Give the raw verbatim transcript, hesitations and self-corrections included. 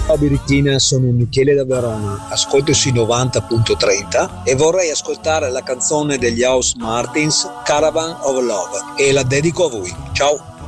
Ciao Birichina, sono Michele da Verona, ascolto sui novanta punto trenta e vorrei ascoltare la canzone degli House Martins, Caravan of Love, e la dedico a voi. Ciao!